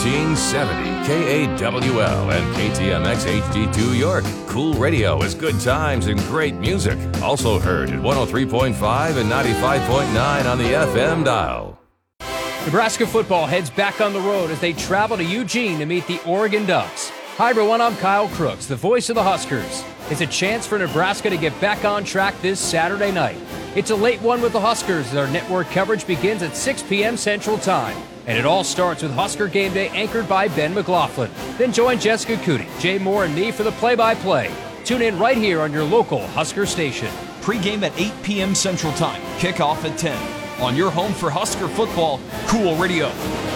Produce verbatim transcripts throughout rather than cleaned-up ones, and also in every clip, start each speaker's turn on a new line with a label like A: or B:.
A: thirteen seventy K A W L and K T M X H D two York. Cool radio is good times and great music. Also heard at one oh three point five and ninety-five point nine on the F M dial.
B: Nebraska football heads back on the road as they travel to Eugene to meet the Oregon Ducks. Hi everyone, I'm Kyle Crooks, the voice of the Huskers. It's a chance for Nebraska to get back on track this Saturday night. It's a late one with the Huskers as our network coverage begins at six p.m. Central Time. And it all starts with Husker Game Day anchored by Ben McLaughlin. Then join Jessica Cootie, Jay Moore, and me for the play-by-play. Tune in right here on your local Husker station.
C: Pre-game at eight p.m. Central Time. Kickoff at ten. On your home for Husker football, Cool Radio.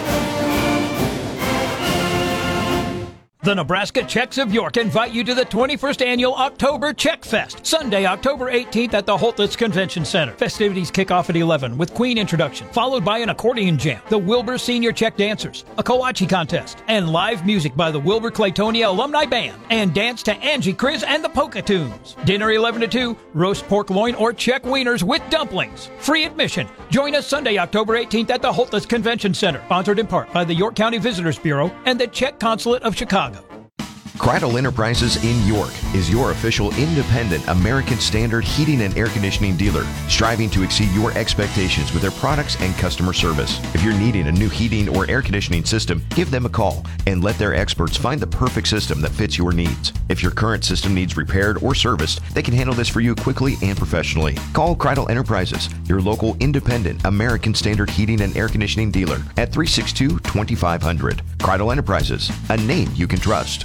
D: The Nebraska Czechs of York invite you to the twenty-first Annual October Czech Fest, Sunday, October eighteenth at the Holtitz Convention Center. Festivities kick off at eleven with Queen introduction, followed by an accordion jam, the Wilbur Senior Czech Dancers, a Kowachi contest, and live music by the Wilbur Claytonia Alumni Band, and dance to Angie Kriz and the Polka Tunes. Dinner eleven to two, roast pork loin or Czech wieners with dumplings. Free admission. Join us Sunday, October eighteenth at the Holtitz Convention Center, sponsored in part by the York County Visitors Bureau and the Czech Consulate of Chicago.
E: Cradle Enterprises in York is your official independent American Standard heating and air conditioning dealer, striving to exceed your expectations with their products and customer service. If you're needing a new heating or air conditioning system, give them a call and let their experts find the perfect system that fits your needs. If your current system needs repaired or serviced, they can handle this for you quickly and professionally. Call Cradle Enterprises, your local independent American Standard heating and air conditioning dealer at three six two, two five zero zero. Cradle Enterprises, a name you can trust.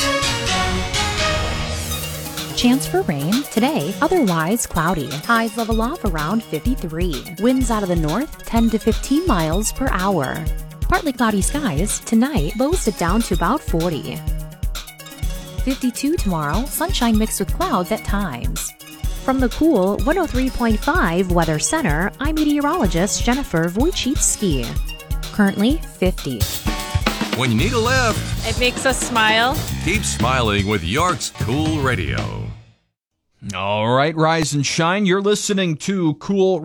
F: Chance for rain today, otherwise cloudy. Highs level off around fifty-three. Winds out of the north ten to fifteen miles per hour. Partly cloudy skies tonight, lows sit down to about forty. fifty-two tomorrow, sunshine mixed with clouds at times. From the cool one oh three point five Weather Center, I'm meteorologist Jennifer Wojcicki. Currently fifty.
A: When you need a lift,
G: it makes us smile.
A: Keep smiling with York's Cool Radio.
C: All right, rise and shine. You're listening to Cool